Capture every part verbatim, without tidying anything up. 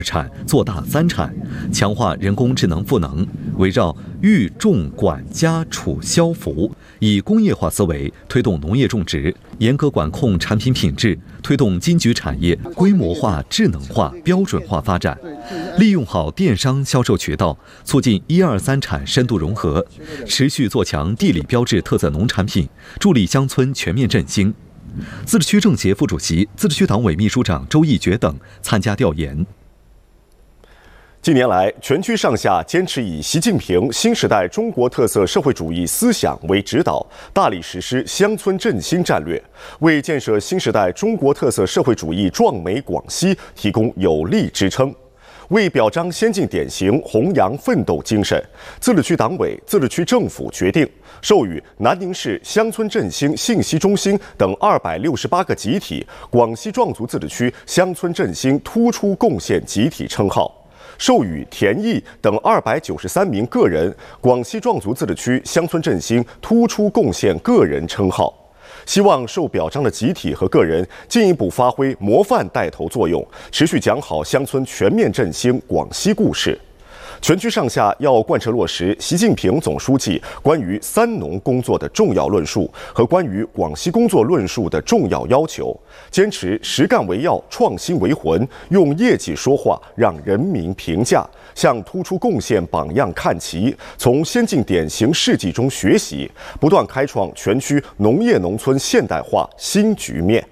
产做大三产，强化人工智能赋能，围绕育种管家储消服，以工业化思维推动农业种植，严格管控产品品质，推动金桔产业规模化、智能化、标准化发展。利用好电商销售渠道，促进一二三产深度融合，持续做强地理标志特色农产品，助力乡村全面振兴。自治区政协副主席、自治区党委秘书长周一觉等参加调研。 近年来，全区上下坚持以习近平新时代中国特色社会主义思想为指导，大力实施乡村振兴战略，为建设新时代中国特色社会主义壮美广西提供有力支撑。为表彰先进典型、弘扬奋斗精神，自治区党委、自治区政府决定授予南宁市乡村振兴信息中心等二百六十八个集体广西壮族自治区乡村振兴突出贡献集体称号。授予田毅等二百九十三名个人广西壮族自治区乡村振兴突出贡献个人称号。希望受表彰的集体和个人进一步发挥模范带头作用，持续讲好乡村全面振兴广西故事。全区上下要贯彻落实习近平总书记关于三农工作的重要论述和关于广西工作论述的重要要求，坚持实干为要、创新为魂，用业绩说话，让人民评价，向突出贡献榜样看齐，从先进典型事迹中学习，不断开创全区农业农村现代化新局面。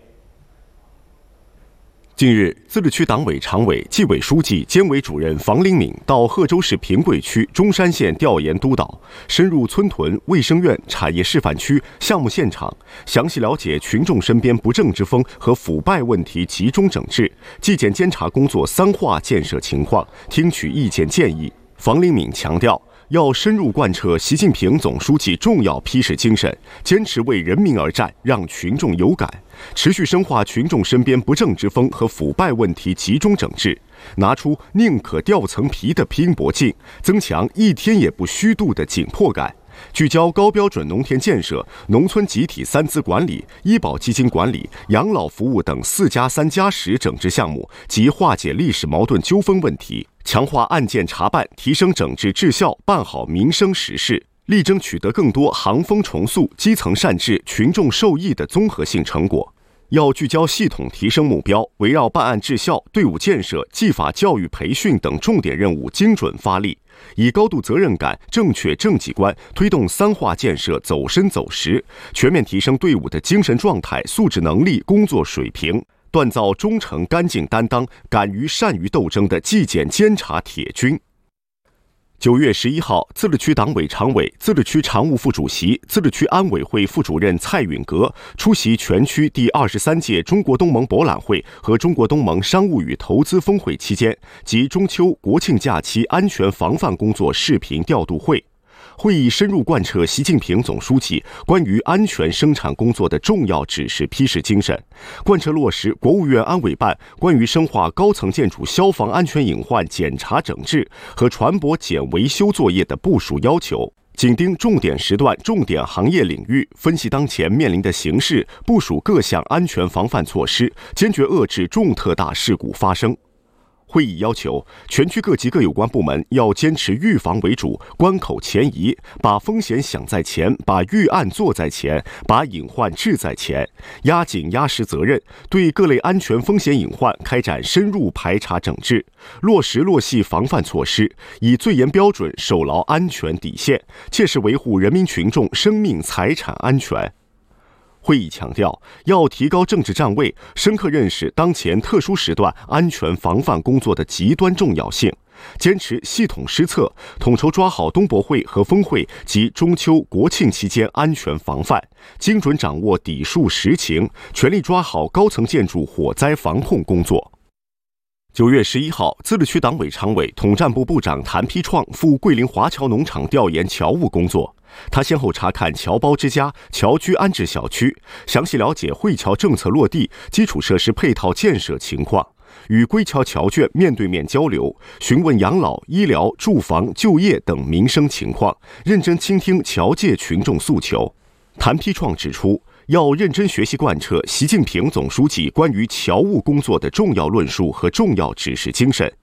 近日，自治区党委常委、纪委书记兼委主任房灵敏到贺州市平贵区中山县调研督导，深入村屯、卫生院、产业示范区、项目现场，详细了解群众身边不正之风和腐败问题集中整治、纪检监察工作三化建设情况，听取意见建议。房灵敏强调，要深入贯彻习近平总书记重要批示精神，坚持为人民而战，让群众有感，持续深化群众身边不正之风和腐败问题集中整治，拿出宁可掉层皮的拼搏劲，增强一天也不虚度的紧迫感，聚焦高标准农田建设、农村集体三资管理、医保基金管理、养老服务等四加三加十整治项目及化解历史矛盾纠纷问题，强化案件查办，提升整治质效，办好民生实事，力争取得更多行风重塑、基层善治、群众受益的综合性成果。要聚焦系统提升目标，围绕办案质效、队伍建设、技法教育培训等重点任务精准发力，以高度责任感、正确正绩观推动三化建设走深走实，全面提升队伍的精神状态、素质能力、工作水平，锻造忠诚、干净、担当、敢于善于斗争的纪检监察铁军。九月十一号，自治区党委常委、自治区常务副主席、自治区安委会副主任蔡允格出席全区第二十三届中国东盟博览会和中国东盟商务与投资峰会期间及中秋、国庆假期安全防范工作视频调度会。会议深入贯彻习近平总书记关于安全生产工作的重要指示批示精神，贯彻落实国务院安委办关于深化高层建筑消防安全隐患检查整治和船舶检维修作业的部署要求，紧盯重点时段、重点行业领域，分析当前面临的形势，部署各项安全防范措施，坚决遏制重特大事故发生。会议要求，全区各级各有关部门要坚持预防为主，关口前移，把风险想在前，把预案做在前，把隐患治在前，压紧压实责任，对各类安全风险隐患开展深入排查整治，落实落细防范措施，以最严标准守牢安全底线，切实维护人民群众生命财产安全。会议强调，要提高政治站位，深刻认识当前特殊时段安全防范工作的极端重要性，坚持系统施策，统筹抓好冬博会和峰会及中秋、国庆期间安全防范，精准掌握底数实情，全力抓好高层建筑火灾防控工作。九月十一号，自治区党委常委、统战部部长谭丕创赴桂林华侨农场调研侨务工作。他先后查看侨胞之家、侨居安置小区，详细了解惠侨政策落地、基础设施配套建设情况，与归侨侨眷面对面交流，询问养老、医疗、住房、就业等民生情况，认真倾听侨界群众诉求。谭丕创指出，要认真学习贯彻习近平总书记关于侨务工作的重要论述和重要指示精神，